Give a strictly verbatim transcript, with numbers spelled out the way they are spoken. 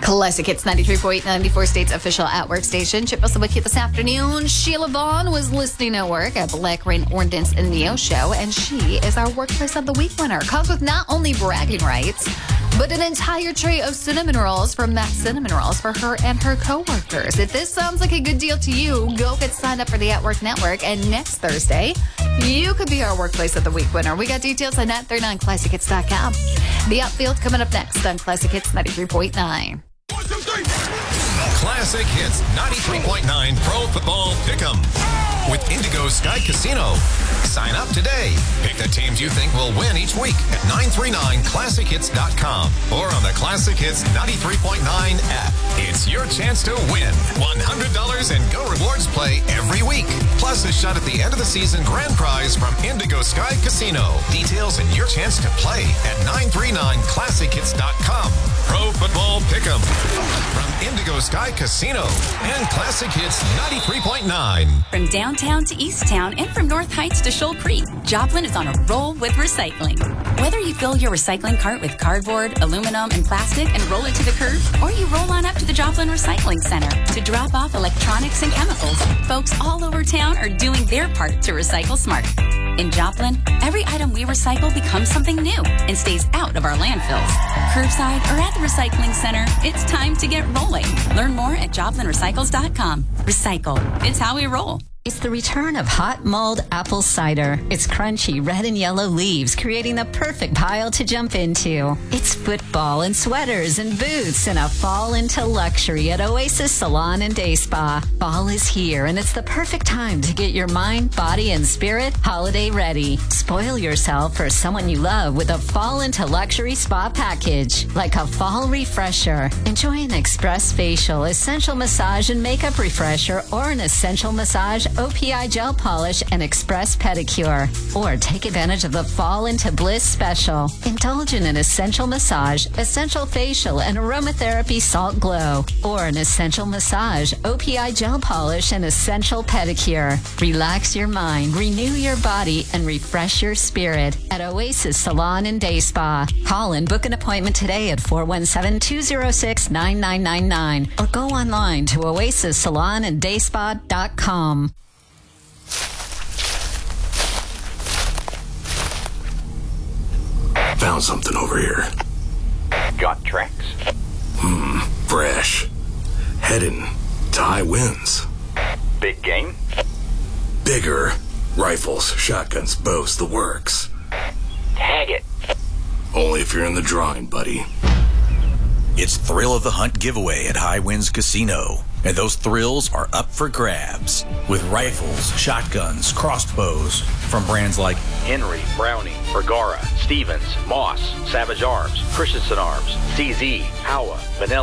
Classic Hits ninety-three point nine, ninety-four State's official at-work station. Chip us with you this afternoon. Sheila Vaughn was listening at work at Black Rain Ordnance and Neo Show, and she is our Workplace of the Week winner. Comes with not only bragging rights, but an entire tray of cinnamon rolls from Max Cinnamon Rolls for her and her coworkers. If this sounds like a good deal to you, go get signed up for the At Work Network, and next Thursday, you could be our Workplace of the Week winner. We got details on net thirty-nine classic hits dot com. The Outfield coming up next on Classic Hits ninety-three point nine. Classic Hits ninety-three point nine Pro Football Pick'em with Indigo Sky Casino. Sign up today. Pick the teams you think will win each week at nine three nine classic hits dot com or on the Classic Hits ninety-three point nine app. It's your chance to win one hundred dollars in Go Rewards play every week. Plus a shot at the end of the season grand prize from Indigo Sky Casino. Details and your chance to play at nine three nine classic hits dot com. Pro Football Pick'em from Indigo Sky Casino and Classic Hits ninety-three point nine. From downtown to Easttown and from North Heights to Shoal Creek, Joplin is on a roll with recycling. Whether you fill your recycling cart with cardboard, aluminum, and plastic and roll it to the curb, or you roll on up to the Joplin Recycling Center to drop off electronics and chemicals, folks all over town are doing their part to recycle smart. In Joplin, every item we recycle becomes something new and stays out of our landfills. Curbside or at the recycling center, it's time to get rolling. Learn more at joplin recycles dot com. Recycle. It's how we roll. It's the return of hot mulled apple cider. It's crunchy red and yellow leaves, creating the perfect pile to jump into. It's football and sweaters and boots and a fall into luxury at Oasis Salon and Day Spa. Fall is here, and it's the perfect time to get your mind, body, and spirit holiday ready. Spoil yourself or someone you love with a fall into luxury spa package, like a fall refresher. Enjoy an express facial, essential massage and makeup refresher, or an essential massage O P I gel polish and express pedicure. Or take advantage of the Fall into Bliss special. Indulge in an essential massage, essential facial, and aromatherapy salt glow. Or an essential massage, O P I gel polish, and essential pedicure. Relax your mind, renew your body, and refresh your spirit at Oasis Salon and Day Spa. Call and book an appointment today at four one seven, two zero six, nine nine nine nine or go online to oasis salon and day spa dot com. Found something over here. Got tracks? Hmm, fresh. Heading to high winds. Big game? Bigger. Rifles, shotguns, bows, the works. Tag it. Only if you're in the drawing, buddy. It's Thrill of the Hunt giveaway at High Winds Casino. And those thrills are up for grabs. With rifles, shotguns, crossbows from brands like Henry, Browning, Bergara, Stevens, Moss, Savage Arms, Christensen Arms, C Z, Howa, Vanilla.